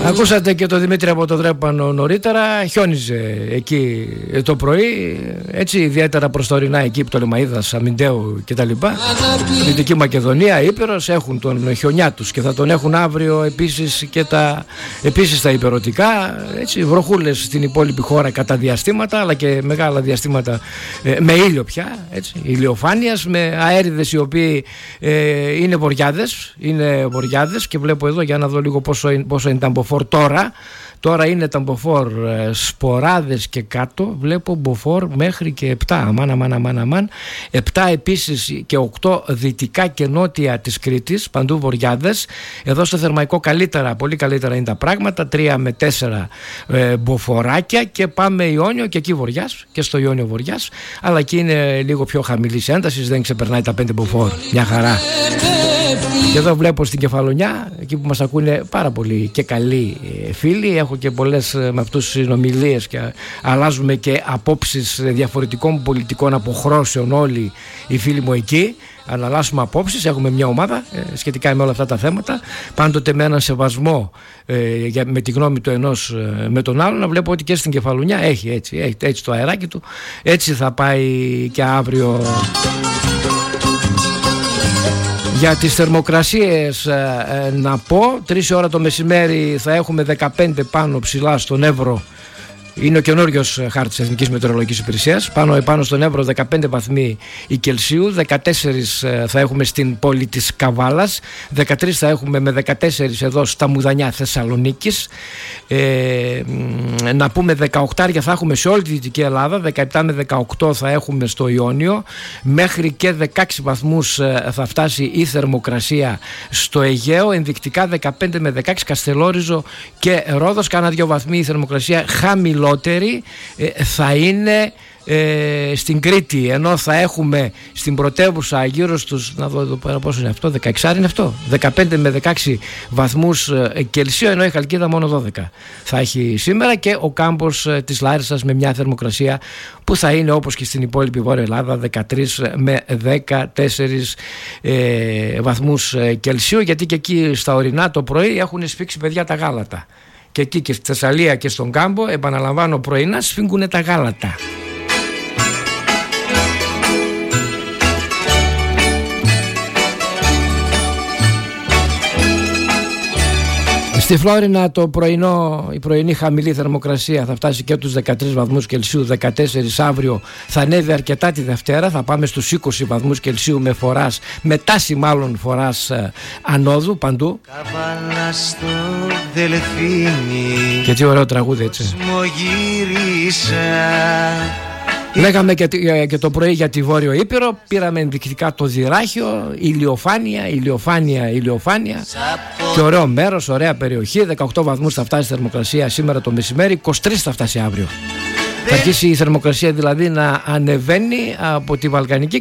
Ακούσατε και το Δημήτρη από το Δρέπανο νωρίτερα. Χιόνιζε εκεί το πρωί, έτσι ιδιαίτερα προσωρινά εκεί που το Λεμαΐδας, Αμιντέου κτλ. Η Δυτική Μακεδονία, Ήπειρος έχουν τον χιονιά τους και θα τον έχουν αύριο επίσης και επίσης τα υπερωτικά, έτσι, βροχούλες στην υπόλοιπη χώρα κατά διαστήματα, αλλά και μεγάλα διαστήματα με ήλιο πια, έτσι, ηλιοφάνειας, με αέριδες οι οποίοι είναι βοριάδες και βλέπω εδώ για να δω λίγο πόσο είναι τα μποφόρ τώρα είναι τα μποφόρ σποράδες και κάτω, βλέπω μποφόρ μέχρι και 7, αμάν 7 επίσης και 8 δυτικά και νότια της Κρήτης, παντού βοριάδες. Εδώ στο Θερμαϊκό καλύτερα, πολύ καλύτερα είναι τα πράγματα, 3 με 4 μποφοράκια και πάμε Ιόνιο και εκεί βοριάς, και στο Ιόνιο βοριάς, αλλά εκεί είναι λίγο πιο χαμηλής έντασης, δεν ξεπερνάει τα 5 μποφόρ, μια χαρά. Και εδώ βλέπω στην Κεφαλονιά, εκεί που μας ακούνε πάρα πολύ και καλοί φίλοι, έχω και πολλές με αυτούς συνομιλίες και αλλάζουμε και απόψεις διαφορετικών πολιτικών αποχρώσεων όλοι οι φίλοι μου εκεί. Αν αλλάσουμε απόψεις, έχουμε μια ομάδα σχετικά με όλα αυτά τα θέματα, πάντοτε με έναν σεβασμό με τη γνώμη του ενός με τον άλλον. Να βλέπω ότι και στην Κεφαλονιά έχει έτσι το αεράκι του, έτσι θα πάει και αύριο. Για τις θερμοκρασίες να πω, 3 ώρα το μεσημέρι θα έχουμε 15 πάνω ψηλά στον Εύρο. Είναι ο καινούργιος χάρτης της Εθνικής Μετεωρολογικής Υπηρεσίας. Πάνω στον Εύρο 15 βαθμοί Κελσίου, 14 θα έχουμε στην πόλη της Καβάλας, 13 θα έχουμε με 14 εδώ στα Μουδανιά Θεσσαλονίκης. Να πούμε 18 θα έχουμε σε όλη τη Δυτική Ελλάδα, 17 με 18 θα έχουμε στο Ιόνιο, μέχρι και 16 βαθμούς θα φτάσει η θερμοκρασία στο Αιγαίο, ενδεικτικά 15 με 16 Καστελόριζο και Ρόδος, κάνα 2 βαθμοί η θερμοκρασία χαμηλότερη θα είναι στην Κρήτη, ενώ θα έχουμε στην πρωτεύουσα γύρω στους, να δω εδώ πέρα πόσο είναι αυτό, 16 είναι αυτό, 15 με 16 βαθμούς Κελσίου, ενώ η Χαλκίδα μόνο 12 θα έχει σήμερα, και ο κάμπος της Λάρισσας με μια θερμοκρασία που θα είναι όπως και στην υπόλοιπη Βόρεια Ελλάδα, 13 με 14 βαθμούς Κελσίου, γιατί και εκεί στα ορεινά το πρωί έχουν σφίξει παιδιά τα γάλατα. Και εκεί και στη Θεσσαλία και στον κάμπο, επαναλαμβάνω, πρωινά σφίγγουνε τα γάλατα. Στη Φλόρινα η πρωινή χαμηλή θερμοκρασία θα φτάσει και τους 13 βαθμούς Κελσίου, 14 αύριο, θα ανέβει αρκετά τη Δευτέρα, θα πάμε στους 20 βαθμούς Κελσίου με τάση μάλλον φοράς ανόδου παντού. Και τι ωραίο τραγούδι, έτσι. Λέγαμε και το πρωί για τη Βόρειο Ήπειρο, πήραμε ενδεικτικά το Δυράχιο, ηλιοφάνεια και ωραίο μέρος, ωραία περιοχή. 18 βαθμούς θα φτάσει η θερμοκρασία σήμερα το μεσημέρι, 23 θα φτάσει αύριο. Θα αρχίσει η θερμοκρασία δηλαδή να ανεβαίνει από τη Βαλκανική